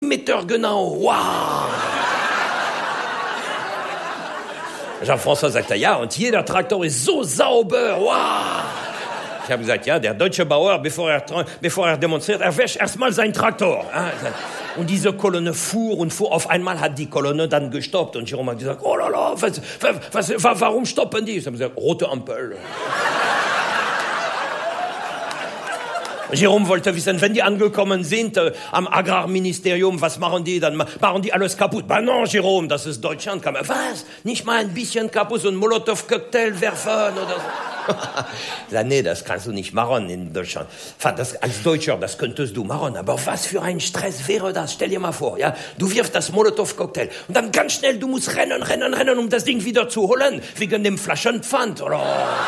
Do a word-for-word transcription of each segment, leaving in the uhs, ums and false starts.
Millimeter genau. Wow! Jean-François sagte, ja, und jeder Traktor ist so sauber. Wow! Ich habe gesagt, ja, der deutsche Bauer, bevor er, bevor er demonstriert, er wäscht erstmal seinen Traktor. Und diese Kolonne fuhr und fuhr. Auf einmal hat die Kolonne dann gestoppt. Und Jérôme hat gesagt, oh la la, was, was, was, warum stoppen die? Ich habe gesagt, rote Ampel. Jérôme wollte wissen, wenn die angekommen sind äh, am Agrarministerium, was machen die? Dann machen die alles kaputt. Bah non, Jérôme, das ist Deutschland. Kann man, was? Nicht mal ein bisschen kaputt, so ein Molotow-Cocktail werfen oder so? Ja, nee, das kannst du nicht machen in Deutschland. Das, als Deutscher, das könntest du machen. Aber was für ein Stress wäre das? Stell dir mal vor, ja? Du wirfst das Molotow-Cocktail und dann ganz schnell, du musst rennen, rennen, rennen, um das Ding wieder zu holen. Wegen dem Flaschenpfand, oder?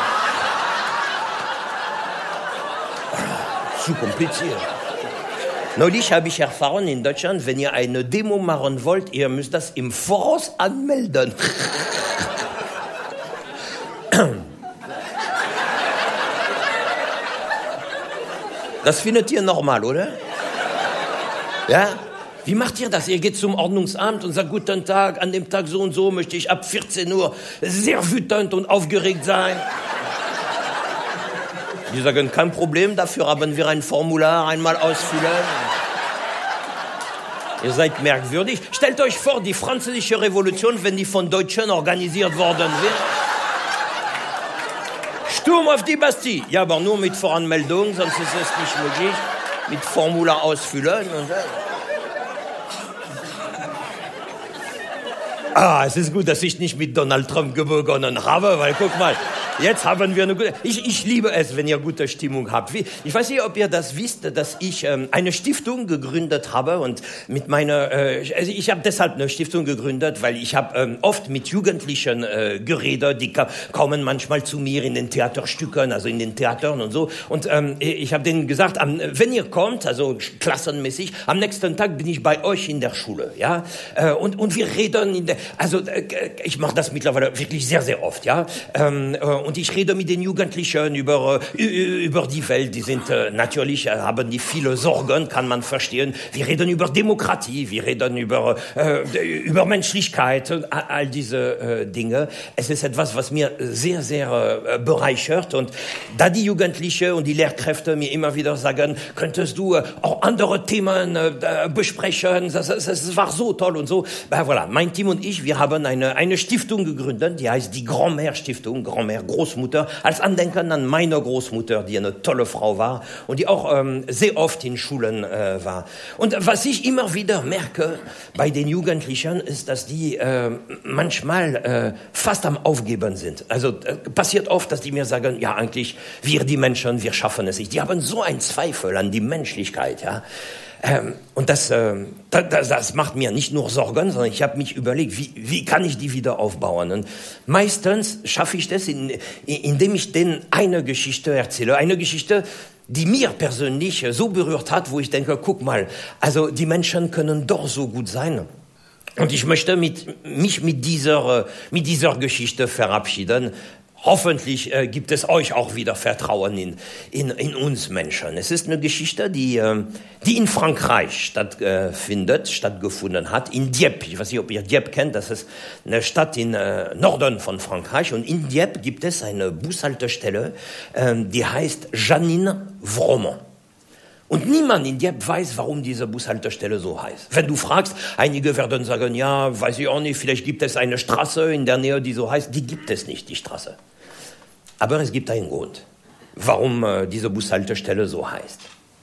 Zu kompliziert. Neulich habe ich erfahren in Deutschland, wenn ihr eine Demo machen wollt, ihr müsst das im Voraus anmelden. Das findet ihr normal, oder? Ja? Wie macht ihr das? Ihr geht zum Ordnungsamt und sagt, guten Tag, an dem Tag so und so möchte ich ab vierzehn Uhr sehr wütend und aufgeregt sein. Die sagen, kein Problem, dafür haben wir ein Formular einmal ausfüllen. Ihr seid merkwürdig. Stellt euch vor, die französische Revolution, wenn die von Deutschen organisiert worden wäre. Sturm auf die Bastille. Ja, aber nur mit Voranmeldung, sonst ist es nicht möglich. Mit Formular ausfüllen. Und so. Ah, es ist gut, dass ich nicht mit Donald Trump begonnen habe, weil guck mal, jetzt haben wir eine gute... Ich, ich liebe es, wenn ihr gute Stimmung habt. Wie, ich weiß nicht, ob ihr das wisst, dass ich ähm, eine Stiftung gegründet habe und mit meiner... Äh, also ich habe deshalb eine Stiftung gegründet, weil ich habe ähm, oft mit Jugendlichen äh, geredet, die ka- kommen manchmal zu mir in den Theaterstücken, also in den Theatern und so. Und ähm, ich habe denen gesagt, am, wenn ihr kommt, also klassenmäßig, am nächsten Tag bin ich bei euch in der Schule, ja. Äh, und, und wir reden in der... Also äh, ich mache das mittlerweile wirklich sehr, sehr oft, ja. Ähm, äh, und ich rede mit den Jugendlichen über äh, über die Welt. Die sind äh, natürlich äh, haben die viele Sorgen, kann man verstehen. Wir reden über Demokratie, wir reden über äh, über Menschlichkeit, und all diese äh, Dinge. Es ist etwas, was mir sehr, sehr äh, bereichert. Und da die Jugendlichen und die Lehrkräfte mir immer wieder sagen, könntest du äh, auch andere Themen äh, besprechen? Das, das, das war so toll und so. Ben voilà, mein Team und ich, wir haben eine, eine Stiftung gegründet, die heißt die Grand-Mère Stiftung, Grand-Mère Großmutter, als Andenken an meine Großmutter, die eine tolle Frau war und die auch ähm, sehr oft in Schulen äh, war. Und was ich immer wieder merke bei den Jugendlichen, ist, dass die äh, manchmal äh, fast am Aufgeben sind. Also äh, passiert oft, dass die mir sagen, ja eigentlich, wir die Menschen, wir schaffen es nicht. Die haben so einen Zweifel an die Menschlichkeit, ja. Ähm, und das, ähm, das, das macht mir nicht nur Sorgen, sondern ich habe mich überlegt, wie, wie kann ich die wieder aufbauen? Und meistens schaffe ich das, in, indem ich denen eine Geschichte erzähle. Eine Geschichte, die mir persönlich so berührt hat, wo ich denke, guck mal, also die Menschen können doch so gut sein. Und ich möchte mit, mich mit dieser, mit dieser Geschichte verabschieden. Hoffentlich äh, gibt es euch auch wieder Vertrauen in, in, in uns Menschen. Es ist eine Geschichte, die, äh, die in Frankreich stattfindet, äh, stattgefunden hat, in Dieppe. Ich weiß nicht, ob ihr Dieppe kennt, das ist eine Stadt im äh, Norden von Frankreich. Und in Dieppe gibt es eine Bushaltestelle, äh, die heißt Jeanine Vromont. Und niemand in Dieppe weiß, warum diese Bushaltestelle so heißt. Wenn du fragst, einige werden sagen, ja, weiß ich auch nicht, vielleicht gibt es eine Straße in der Nähe, die so heißt. Die gibt es nicht, die Straße. Aber es gibt einen Grund, warum äh, diese Bushaltestelle so heißt.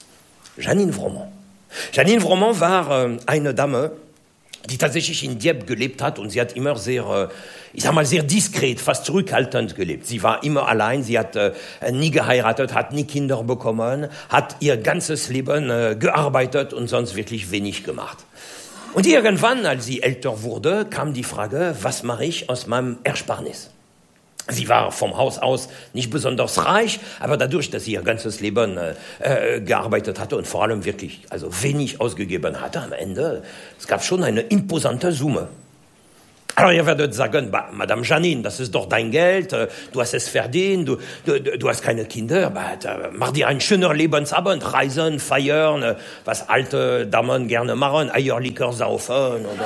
Jeanine Vromont. Jeanine Vromont war äh, eine Dame, die tatsächlich in Dieppe gelebt hat und sie hat immer sehr, äh, ich sag mal, sehr diskret, fast zurückhaltend gelebt. Sie war immer allein, sie hat äh, nie geheiratet, hat nie Kinder bekommen, hat ihr ganzes Leben äh, gearbeitet und sonst wirklich wenig gemacht. Und irgendwann, als sie älter wurde, kam die Frage, was mache ich aus meinem Ersparnis? Sie war vom Haus aus nicht besonders reich, aber dadurch, dass sie ihr ganzes Leben äh, gearbeitet hatte und vor allem wirklich also wenig ausgegeben hatte am Ende, es gab schon eine imposante Summe. Alors ihr werdet sagen, bah, Madame Janine, das ist doch dein Geld, du hast es verdient, du, du, du hast keine Kinder, bah, mach dir ein schöner Lebensabend, reisen, feiern, was alte Damen gerne machen, Eierlikör saufen. Oder.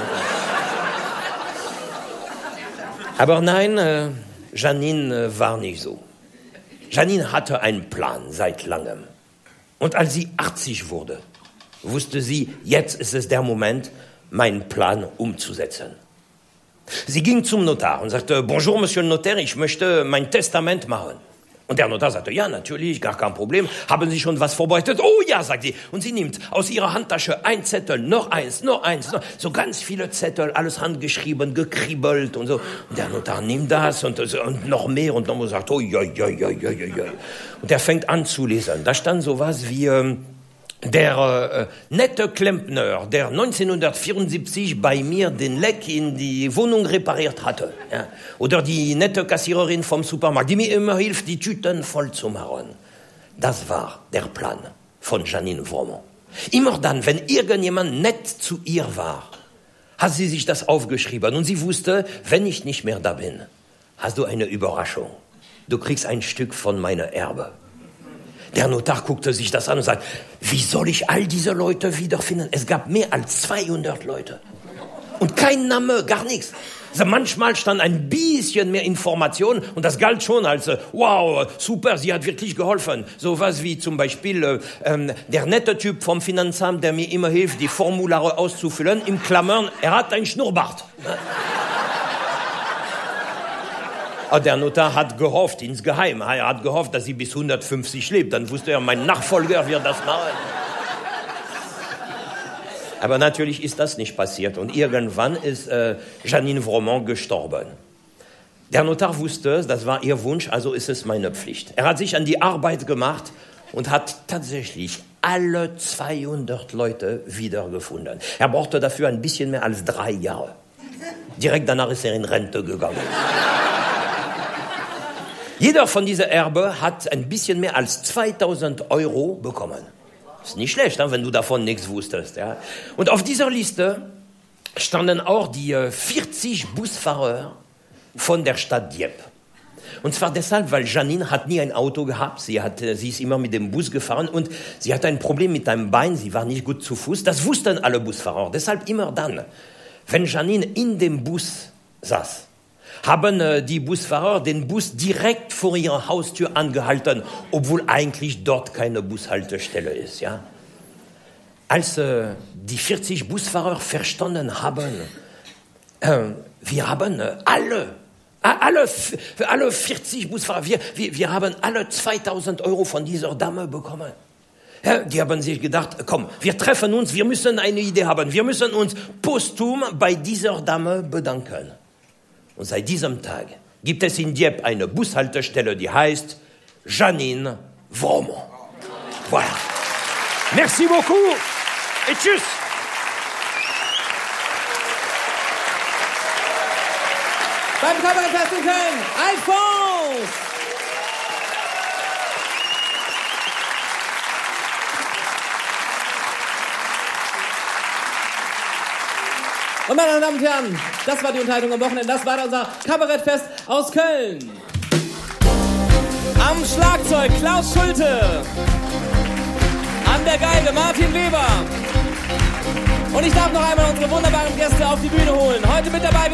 Aber nein, äh, Janine war nicht so. Janine hatte einen Plan seit langem. Und als sie achtzig wurde, wusste sie, jetzt ist es der Moment, meinen Plan umzusetzen. Sie ging zum Notar und sagte, Bonjour, Monsieur le Notaire, ich möchte mein Testament machen. Und der Notar sagte, ja, natürlich, gar kein Problem. Haben Sie schon was vorbereitet? Oh ja, sagt sie. Und sie nimmt aus ihrer Handtasche ein Zettel, noch eins, noch eins, noch, so ganz viele Zettel, alles handgeschrieben, gekribbelt und so. Und der Notar nimmt das und, und noch mehr und dann sagt, oh ja, ja, ja, ja, ja. Und er fängt an zu lesen. Da stand sowas wie, ähm, der äh, nette Klempner, der neunzehnhundertvierundsiebzig bei mir den Leck in die Wohnung repariert hatte. Ja. Oder die nette Kassiererin vom Supermarkt, die mir immer hilft, die Tüten voll zu machen. Das war der Plan von Janine Vromont. Immer dann, wenn irgendjemand nett zu ihr war, hat sie sich das aufgeschrieben. Und sie wusste, wenn ich nicht mehr da bin, hast du eine Überraschung. Du kriegst ein Stück von meiner Erbe. Der Notar guckte sich das an und sagte, wie soll ich all diese Leute wiederfinden? Es gab mehr als zweihundert Leute. Und kein Name, gar nichts. Also manchmal stand ein bisschen mehr Information und das galt schon als, wow, super, sie hat wirklich geholfen. So was wie zum Beispiel äh, der nette Typ vom Finanzamt, der mir immer hilft, die Formulare auszufüllen, im Klammern, er hat einen Schnurrbart. Der Notar hat gehofft, insgeheim, er hat gehofft, dass sie bis hundertfünfzig lebt. Dann wusste er, mein Nachfolger wird das machen. Aber natürlich ist das nicht passiert. Und irgendwann ist äh, Janine Vromont gestorben. Der Notar wusste, das war ihr Wunsch, also ist es meine Pflicht. Er hat sich an die Arbeit gemacht und hat tatsächlich alle zweihundert Leute wiedergefunden. Er brauchte dafür ein bisschen mehr als drei Jahre. Direkt danach ist er in Rente gegangen. Jeder von dieser Erbe hat ein bisschen mehr als zweitausend Euro bekommen. Ist nicht schlecht, wenn du davon nichts wusstest. Ja? Und auf dieser Liste standen auch die vierzig Busfahrer von der Stadt Dieppe. Und zwar deshalb, weil Janine hat nie ein Auto gehabt. Sie, hat, sie ist immer mit dem Bus gefahren und sie hatte ein Problem mit einem Bein. Sie war nicht gut zu Fuß. Das wussten alle Busfahrer. Deshalb immer dann, wenn Janine in dem Bus saß, haben äh, die Busfahrer den Bus direkt vor ihrer Haustür angehalten, obwohl eigentlich dort keine Bushaltestelle ist. Ja? Als äh, die vierzig Busfahrer verstanden haben, äh, wir haben äh, alle, alle, alle vierzig Busfahrer, wir, wir, wir haben alle zweitausend Euro von dieser Dame bekommen. Ja, die haben sich gedacht, komm, wir treffen uns, wir müssen eine Idee haben, wir müssen uns posthum bei dieser Dame bedanken. Und seit diesem Tag gibt es in Dieppe eine Bushaltestelle, die heißt Janine Vromont. Voilà. Merci beaucoup et tschüss. Beim Kabarettfest in Köln, Alphonse! Und meine Damen und Herren, das war die Unterhaltung am Wochenende. Das war unser Kabarettfest aus Köln. Am Schlagzeug Klaus Schulte. An der Geige Martin Weber. Und ich darf noch einmal unsere wunderbaren Gäste auf die Bühne holen. Heute mit dabei